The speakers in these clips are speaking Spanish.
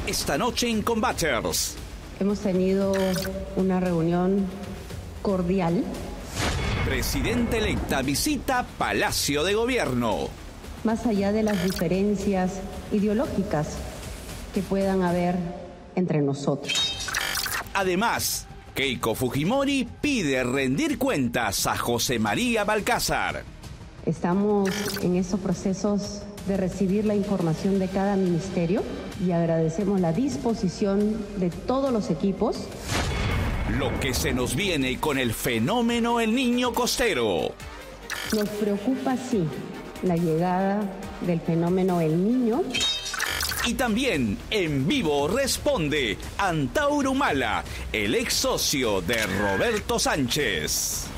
Esta noche en Combaters. Hemos tenido una reunión cordial. Presidenta electa visita Palacio de Gobierno. Más allá de las diferencias ideológicas que puedan haber entre nosotros. Además, Keiko Fujimori pide rendir cuentas a José María Balcázar. Estamos en esos procesos de recibir la información de cada ministerio y agradecemos la disposición de todos los equipos. Lo que se nos viene con el fenómeno El Niño Costero. Nos preocupa, sí, la llegada del fenómeno El Niño. Y también en vivo responde Antauro Humala, el ex socio de Roberto Sánchez.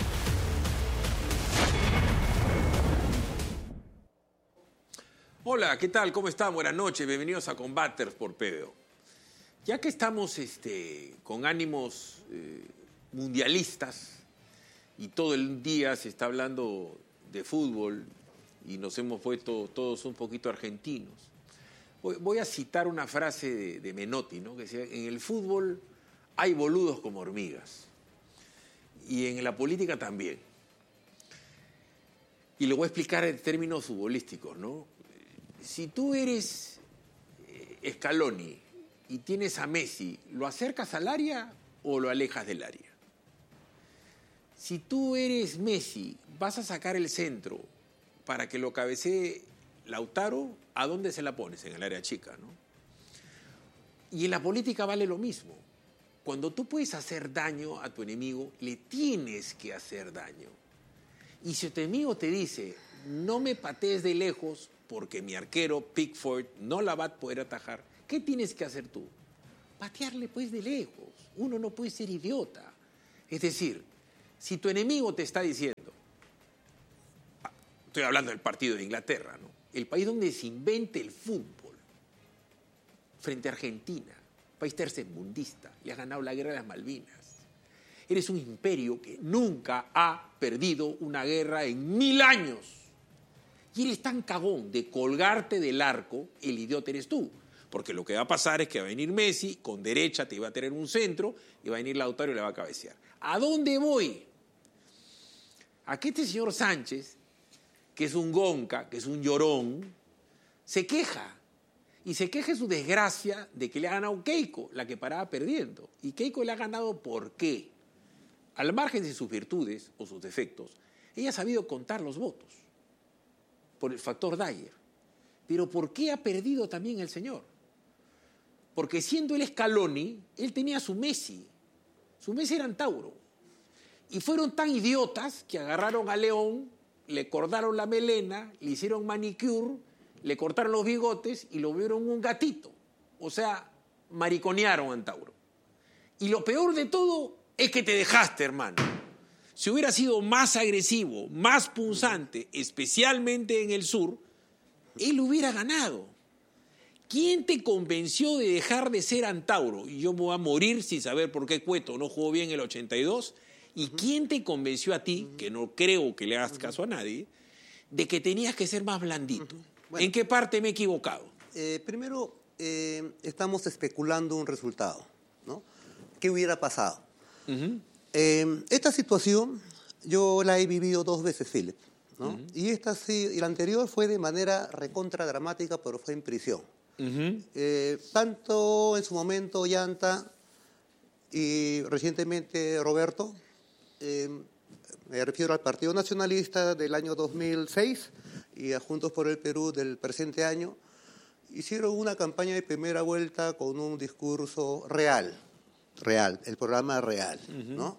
Hola, ¿qué tal? ¿Cómo están? Buenas noches, bienvenidos a Combaters por PBO. Ya que estamos con ánimos mundialistas y todo el día se está hablando de fútbol y nos hemos puesto todos un poquito argentinos, voy a citar una frase de Menotti, ¿no? Que decía: en el fútbol hay boludos como hormigas y en la política también. Y lo voy a explicar en términos futbolísticos, ¿no? Si tú eres Scaloni y tienes a Messi, ¿lo acercas al área o lo alejas del área? Si tú eres Messi, vas a sacar el centro para que lo cabecee Lautaro, ¿a dónde se la pones? En el área chica, ¿no? Y en la política vale lo mismo. Cuando tú puedes hacer daño a tu enemigo, le tienes que hacer daño. Y si tu enemigo te dice: no me patees de lejos porque mi arquero Pickford no la va a poder atajar, ¿qué tienes que hacer tú? Patearle pues de lejos. Uno no puede ser idiota. Es decir, si tu enemigo te está diciendo, estoy hablando del partido de Inglaterra, ¿no? El país donde se inventa el fútbol, frente a Argentina, país tercermundista, le has ganado la guerra de las Malvinas. Eres un imperio que nunca ha perdido una guerra en 1000 años. Y eres tan cagón de colgarte del arco, el idiota eres tú. Porque lo que va a pasar es que va a venir Messi, con derecha te va a tener un centro, y va a venir Lautaro y le va a cabecear. ¿A dónde voy? A que este señor Sánchez, que es un gonca, que es un llorón, se queja. Y se queja de su desgracia de que le ha ganado Keiko, la que paraba perdiendo. Y Keiko le ha ganado ¿por qué? Al margen de sus virtudes o sus defectos, ella ha sabido contar los votos por el factor Dyer. Pero ¿por qué ha perdido también el señor? Porque siendo él Scaloni, él tenía su Messi. Su Messi era Antauro. Y fueron tan idiotas que agarraron a León, le cortaron la melena, le hicieron manicure, le cortaron los bigotes y lo vieron un gatito. O sea, mariconearon a Antauro. Y lo peor de todo es que te dejaste, hermano. Si hubiera sido más agresivo, más punzante, especialmente en el sur, él hubiera ganado. ¿Quién te convenció de dejar de ser Antauro? Y yo me voy a morir sin saber por qué Cueto no jugó bien el 82. ¿Y quién te convenció a ti, que no creo que le hagas caso a nadie, de que tenías que ser más blandito? Bueno, ¿en qué parte me he equivocado? Primero, estamos especulando un resultado, ¿no? ¿Qué hubiera pasado? Esta situación yo la he vivido 2 veces, Philip, ¿no? Y esta sí, y la anterior fue de manera recontra dramática, pero fue en prisión. Tanto en su momento Ollanta y recientemente Roberto, me refiero al Partido Nacionalista del año 2006 y a Juntos por el Perú del presente año, hicieron una campaña de primera vuelta con un discurso real, el programa real, ¿no?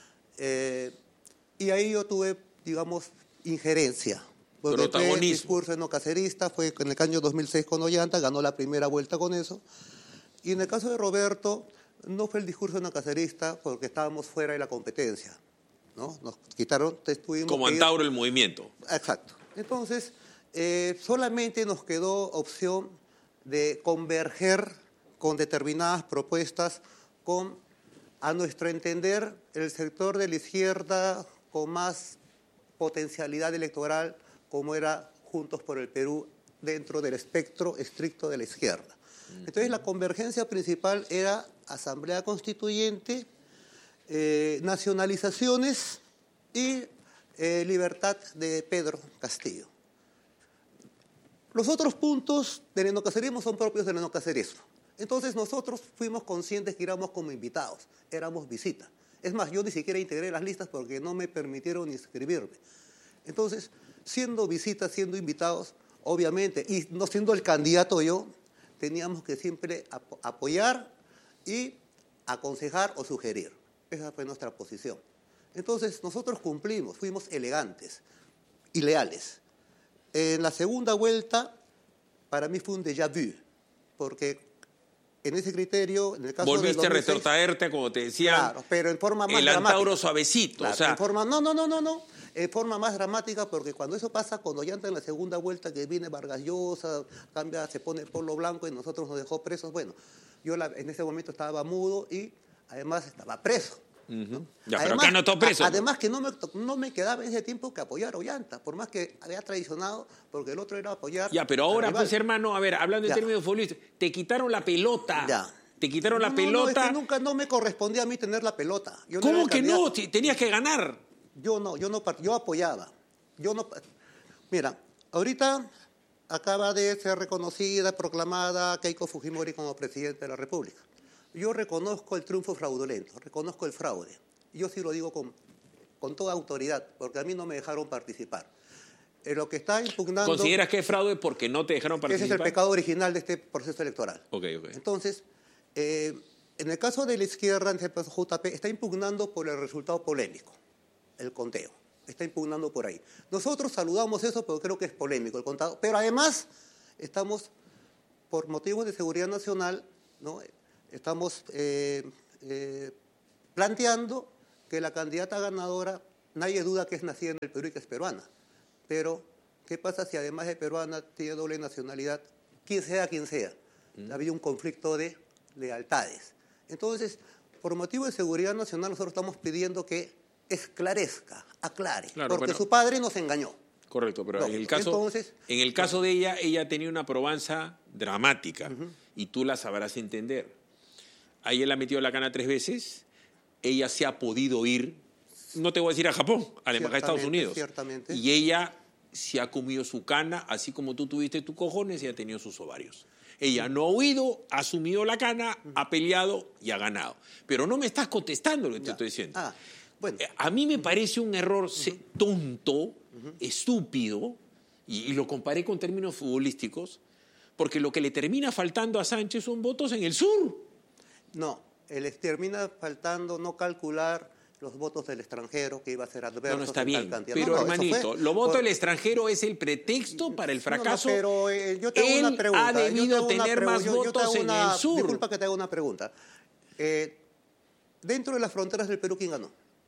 Y ahí yo tuve, digamos, injerencia. Porque el discurso no cacerista fue en el año 2006 con Ollanta, ganó la primera vuelta con eso. Y en el caso de Roberto, no fue el discurso no cacerista porque estábamos fuera de la competencia, ¿no? Nos quitaron, como Antauro el movimiento. Exacto. Entonces, solamente nos quedó opción de converger con determinadas propuestas con, a nuestro entender, el sector de la izquierda con más potencialidad electoral, como era Juntos por el Perú, dentro del espectro estricto de la izquierda. Entonces la convergencia principal era Asamblea Constituyente, nacionalizaciones y libertad de Pedro Castillo. Los otros puntos del enocacerismo son propios del enocacerismo. Entonces nosotros fuimos conscientes que éramos como invitados, éramos visita. Es más, yo ni siquiera integré las listas porque no me permitieron inscribirme. Entonces, siendo visitas, siendo invitados, obviamente, y no siendo el candidato yo, teníamos que siempre apoyar y aconsejar o sugerir. Esa fue nuestra posición. Entonces, nosotros cumplimos, fuimos elegantes y leales. En la segunda vuelta, para mí fue un déjà vu, porque en ese criterio, en el caso volviste de 2006, a retrotraerte, como te decía, claro, pero en forma más el dramática. Antauro suavecito. Claro, o sea, en forma, no, en forma más dramática, porque cuando eso pasa, cuando ya entra en la segunda vuelta, que viene Vargas Llosa, cambia, se pone el polo blanco y nosotros nos dejó presos, bueno, yo en ese momento estaba mudo y además estaba preso. ¿no? Ya, además, pero acá no está preso. Además que no me quedaba en ese tiempo que apoyar a Ollanta, por más que había traicionado, porque el otro era apoyar. Ya, pero ahora, al rival. pues, hermano, a ver, hablando en términos futbolísticos, te quitaron la pelota. Ya. Te quitaron la No, pelota. es que nunca no me correspondía a mí tener la pelota. Yo no ¿Cómo era el que no? candidato. Tenías que ganar. Yo apoyaba. Mira, ahorita acaba de ser reconocida, proclamada Keiko Fujimori como presidente de la República. Yo reconozco el triunfo fraudulento, reconozco el fraude. Yo sí lo digo con toda autoridad, porque a mí no me dejaron participar. Lo que está impugnando... ¿Consideras que es fraude porque no te dejaron participar? Ese es el pecado original de este proceso electoral. Ok. Entonces, en el caso de la izquierda, en el caso JP, está impugnando por el resultado polémico, el conteo. Está impugnando por ahí. Nosotros saludamos eso, pero creo que es polémico el contado. Pero además, estamos, por motivos de seguridad nacional, ¿no? Estamos planteando que la candidata ganadora, nadie duda que es nacida en el Perú y que es peruana. Pero, ¿qué pasa si además de peruana tiene doble nacionalidad? Quien sea. Ha habido un conflicto de lealtades. Entonces, por motivo de seguridad nacional, nosotros estamos pidiendo que esclarezca, aclare, Claro, porque su padre nos engañó. Correcto, pero No, en el caso de ella tenía una probanza dramática y tú la sabrás entender. A ella la ha metido la cana 3 veces, ella se ha podido ir, no te voy a decir a Japón, a la embajada de Estados Unidos. Ciertamente. Y ella se ha comido su cana, así como tú tuviste tus cojones y ha tenido sus ovarios. Ella no ha huido, ha asumido la cana, ha peleado y ha ganado. Pero no me estás contestando lo que te estoy diciendo. Bueno. A mí me parece un error tonto, estúpido, y lo comparé con términos futbolísticos, porque lo que le termina faltando a Sánchez son votos en el sur. No, les termina faltando no calcular los votos del extranjero que iba a ser adverso. No, está bien, cantidad. pero hermanito, los votos del por... extranjero es el pretexto para el fracaso. pero yo te hago una pregunta. Ha debido tener más votos en el sur. Disculpa que te haga una pregunta. Dentro de las fronteras del Perú, ¿quién ganó?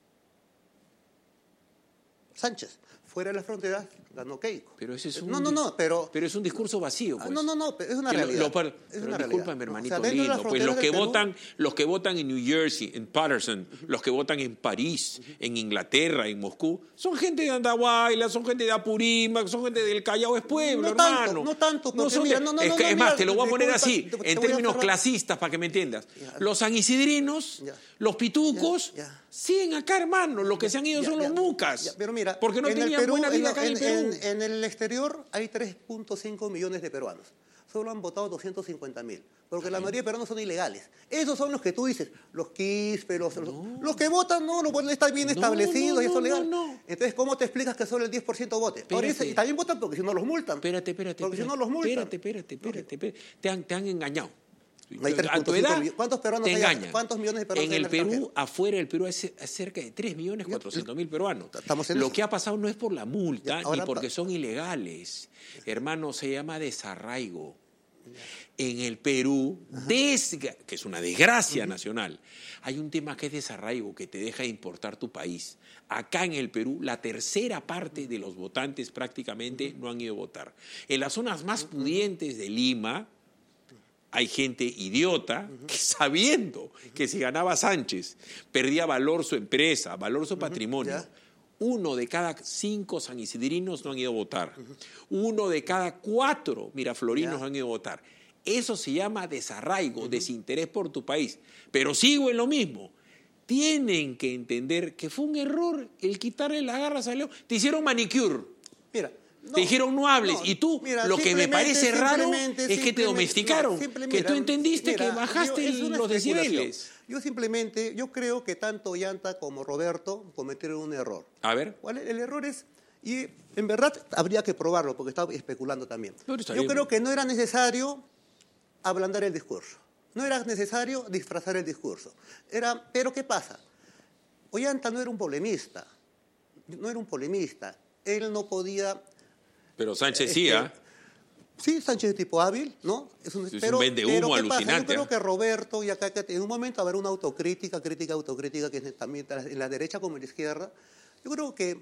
Sánchez. Fuera de las fronteras ganó Keiko. Pero ese es pero es un discurso vacío, pues. Pero es una realidad. Discúlpame, hermanito dentro lindo. Pues los que Perú... votan en New Jersey, en Patterson, los que votan en París, en Inglaterra, en Moscú, son gente de Andahuayla, son gente de Apurímac, son gente del Callao, es pueblo, hermano. No tanto, porque es más, te lo voy a poner así, en términos cerrar. Clasistas, para que me entiendas. Los sanisidrinos, los pitucos, siguen acá, hermano. Los que se han ido son los mucas. Pero mira, porque no tenían Perú, buena vida acá en el Perú. En el exterior hay 3.5 millones de peruanos. Solo han votado 250.000. Porque la mayoría de peruanos son ilegales. Esos son los que tú dices, los quispe, los que votan, están bien establecidos y son legales. Entonces, ¿cómo te explicas que solo el 10% vote? Ahora, y también votan porque si no los multan. Espérate. Porque si no los multan. Espérate. Te han engañado. Hay A tu edad, ¿cuántos peruanos te hay? engañan. ¿Cuántos millones de peruanos en hay el Perú, extranjero? afuera del Perú, hay cerca de 3.400.000 peruanos. Lo que ha pasado no es por la multa ni porque son ilegales. Hermano, se llama desarraigo. En el Perú, que es una desgracia nacional, hay un tema que es desarraigo, que te deja de importar tu país. Acá en el Perú, la tercera parte de los votantes prácticamente no han ido a votar. En las zonas más pudientes de Lima, hay gente idiota que, sabiendo que si ganaba Sánchez perdía valor su empresa, valor su patrimonio. 1 de cada 5 sanisidrinos no han ido a votar. 1 de cada 4 miraflorinos han ido a votar. Eso se llama desarraigo, desinterés por tu país. Pero sigo en lo mismo. Tienen que entender que fue un error el quitarle las garras a León. Te hicieron manicure. Mira, Te dijeron no hables. Y tú, mira, lo que me parece raro es que te domesticaron. Que tú entendiste que bajaste los decibeles. Yo creo que tanto Ollanta como Roberto cometieron un error. A ver. ¿Cuál? El error es, y en verdad habría que probarlo, porque estaba especulando también. Yo creo que no era necesario ablandar el discurso. No era necesario disfrazar el discurso. Pero ¿qué pasa? Ollanta no era un polemista. Él no podía... Pero Sánchez sí, ¿ah? Sí, Sánchez es tipo hábil, ¿no? Es un vendehumo alucinante. Yo creo que Roberto, y acá en un momento habrá una autocrítica, que es también en la derecha como en la izquierda. Yo creo que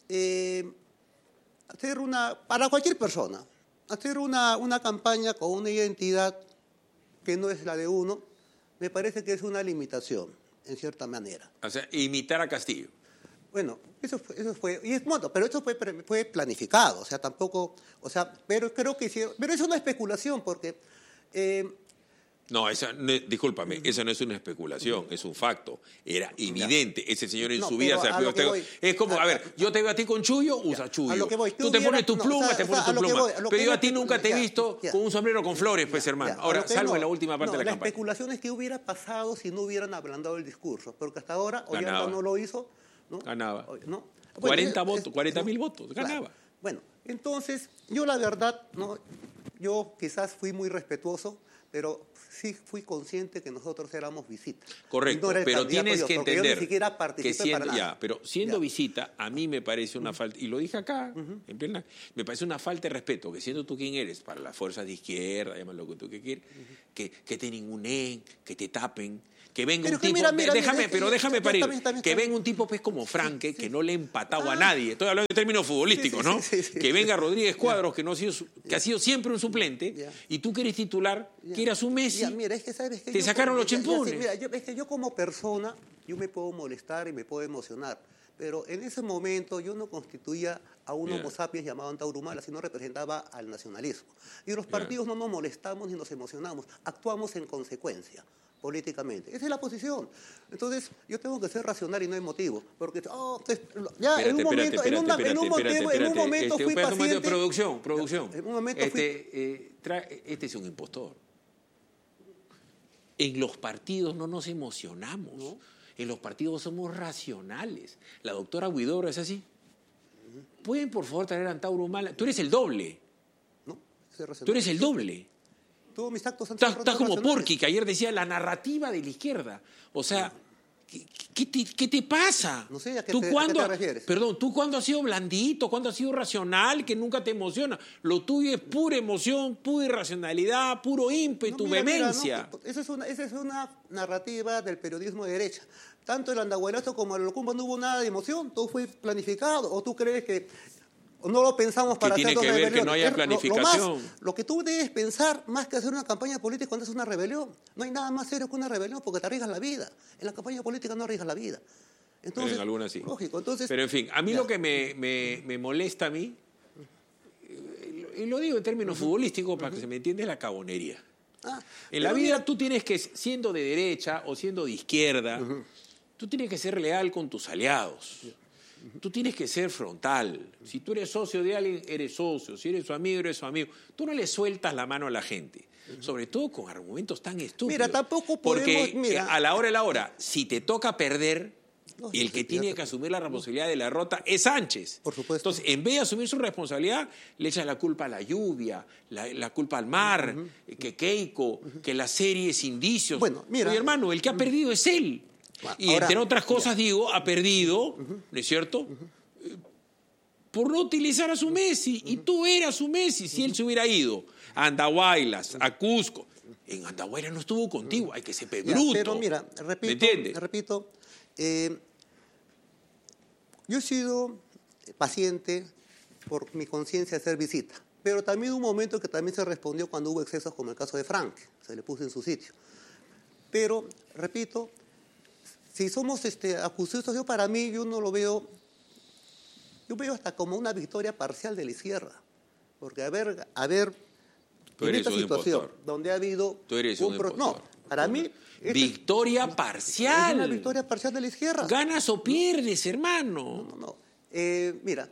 para cualquier persona, hacer una campaña con una identidad que no es la de uno, me parece que es una limitación, en cierta manera. O sea, imitar a Castillo. Bueno, eso fue, pero eso fue planificado, o sea, tampoco, pero creo que hicieron, pero es una especulación porque... No, discúlpame, eso no es una especulación, es un facto. Era evidente, ese señor en su vida se apió. Es como, a ver, yo te veo a ti con chullo, usa chullo. A lo que voy. Tú te pones tu pluma, te pones tu pluma. Pero yo a ti nunca te he visto con un sombrero con flores, pues, hermano. Ahora, salvo en la última parte de la campaña. La especulación es que hubiera pasado si no hubieran ablandado el discurso, porque hasta ahora Ollanta no lo hizo. ¿No? Ganaba. ¿No? 40.000 votos, ganaba. Claro. Bueno, entonces, yo la verdad, ¿no? Yo quizás fui muy respetuoso, pero sí fui consciente que nosotros éramos visita. Correcto, pero tienes que entender yo ni siquiera participé para nada. Pero siendo visita, a mí me parece una falta, y lo dije acá, en plena, me parece una falta de respeto, que siendo tú quien eres, para las fuerzas de izquierda, llámalo lo que tú quieras, que te ninguneen, que te tapen, que venga un tipo, déjame parir, que venga un tipo pues como Franque, que no le ha empatado a nadie, estoy hablando de términos futbolísticos, ¿no? Que venga Rodríguez Cuadros, que ha sido siempre un suplente, y tú que eres titular, que eras un Messi, te sacaron los chimpunes. Es que yo como persona, yo me puedo molestar y me puedo emocionar, pero en ese momento yo no constituía a un homo sapiens llamado Antauro Humala, sino representaba al nacionalismo. Y los partidos no nos molestamos ni nos emocionamos, actuamos en consecuencia políticamente. Esa es la posición. Entonces, yo tengo que ser racional y no emotivo. Porque, en un momento fui paciente. Producción. En un momento este es un impostor. En los partidos no nos emocionamos. ¿No? En los partidos somos racionales. La doctora Huidobro es así. ¿Pueden, por favor, traer a Antauro Humala? Tú eres el doble. No, tú eres el doble. Todos mis actos estás como Porky, que ayer decía la narrativa de la izquierda. O sea, ¿qué te pasa? No sé, ¿a qué te refieres? Perdón, ¿tú cuándo has sido blandito? ¿Cuándo has sido racional? Que nunca te emociona. Lo tuyo es pura emoción, pura irracionalidad, puro ímpetu, vehemencia. Esa es una narrativa del periodismo de derecha. Tanto el andahuaylazo como el Locumba no hubo nada de emoción, todo fue planificado. ¿O tú crees que no lo pensamos para hacer dos rebeliones? Tiene que ver que no haya planificación. Lo que tú debes pensar, más que hacer una campaña política cuando es una rebelión. No hay nada más serio que una rebelión porque te arriesgas la vida. En la campaña política no arriesgas la vida. Entonces, pero en algunas sí. Lógico. Entonces, pero en fin, a mí lo que me molesta a mí, y lo digo en términos futbolísticos para que se me entienda, es la cabonería. En la vida tú tienes que, siendo de derecha o siendo de izquierda, tú tienes que ser leal con tus aliados. Tú tienes que ser frontal. Si tú eres socio de alguien, eres socio. Si eres su amigo, eres su amigo. Tú no le sueltas la mano a la gente. Sobre todo con argumentos tan estúpidos. Mira, tampoco podemos... Porque a la hora, si te toca perder, el que tiene que asumir la responsabilidad de la derrota es Sánchez. Por supuesto. Entonces, en vez de asumir su responsabilidad, le echan la culpa a la lluvia, la culpa al mar, que Keiko, que las series indicios. Bueno, mira. Oye, hermano, el que ha perdido es él. Y ahora, entre otras cosas, ha perdido, ¿no es cierto? Por no utilizar a su Messi. Y tú eras su Messi si él se hubiera ido a Andahuaylas, a Cusco. En Andahuaylas no estuvo contigo, hay que ser bruto. Pero mira, repito, yo he sido paciente por mi conciencia de hacer visita. Pero también hubo un momento que también se respondió cuando hubo excesos, como el caso de Frank. Se le puso en su sitio. Pero, repito, si somos acusados, yo para mí, yo no lo veo, yo veo hasta como una victoria parcial de la izquierda. Porque haber Tú en eres esta un situación impostor. donde ha habido... Tú eres un No, impostor. para mí... Victoria es parcial. una victoria parcial de la izquierda. ¿Ganas o pierdes, hermano? No. Mira,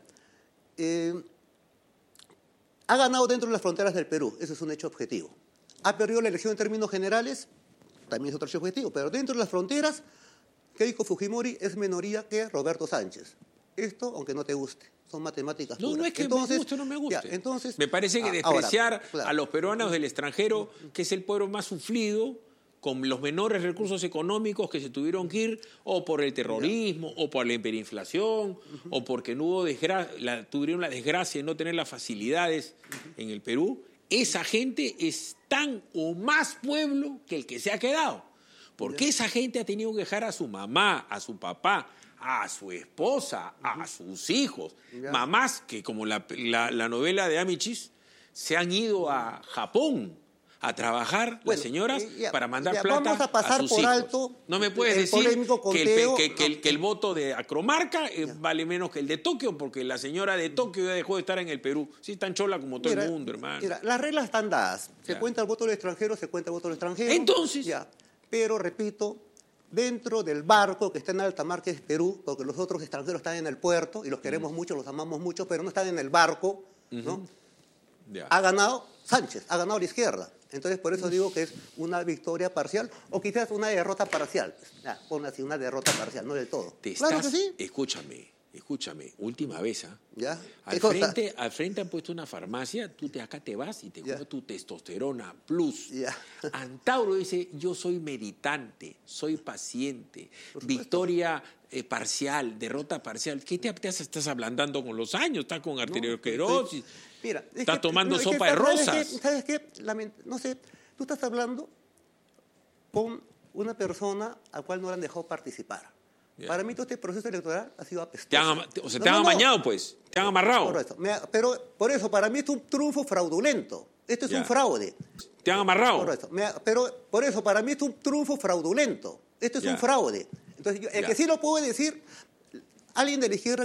ha ganado dentro de las fronteras del Perú, eso es un hecho objetivo. Ha perdido la elección en términos generales, también es otro hecho objetivo, pero dentro de las fronteras, Keiko Fujimori es minoría que Roberto Sánchez. Esto, aunque no te guste, son matemáticas puras. No es que me guste o no me guste. Ya, entonces, me parece que ahora, despreciar claro. a los peruanos del extranjero, que es el pueblo más sufrido, con los menores recursos económicos que se tuvieron que ir o por el terrorismo, o por la hiperinflación, o porque no hubo tuvieron la desgracia de no tener las facilidades en el Perú, esa gente es tan o más pueblo que el que se ha quedado. Porque esa gente ha tenido que dejar a su mamá, a su papá, a su esposa, a sus hijos. Mamás que, como la novela de Amichis, se han ido a Japón a trabajar, las señoras, para mandar plata vamos a pasar sus por hijos. alto No me puedes el decir polémico conteo. que el voto de Acromarca vale menos que el de Tokio, porque la señora de Tokio ya dejó de estar en el Perú. Sí, tan chola como todo el mundo, hermano. Mira, las reglas están dadas. Se Ya. cuenta el voto del extranjero, se cuenta el voto del extranjero. Entonces. Ya. Pero, repito, dentro del barco que está en alta mar, que es Perú, porque los otros extranjeros están en el puerto y los queremos mucho, los amamos mucho, pero no están en el barco, ¿no? Ya. Ha ganado Sánchez, ha ganado la izquierda. Entonces, por eso digo que es una victoria parcial o quizás una derrota parcial. Pon así, una derrota parcial, no del todo. Claro que sí. Escúchame, última vez, ¿ah? ¿Ya? Al frente han puesto una farmacia, acá te vas y te comes tu testosterona plus. Ya. Antauro dice, yo soy meditante, soy paciente, victoria parcial, derrota parcial. ¿Qué te estás ablandando con los años? Estás con arteriosclerosis. Mira, estás tomando sopa de rosas. ¿Sabes qué? No sé, tú estás hablando con una persona a la cual no le han dejado participar. Yeah. Para mí todo este proceso electoral ha sido apestoso. Te han amañado, pues. Te han amarrado. Correcto. Pero por eso, para mí es un triunfo fraudulento. Esto es un fraude. Te han amarrado. Correcto. Pero por eso, para mí es un triunfo fraudulento. Esto es un fraude. Entonces, el que sí lo puede decir, alguien de la izquierda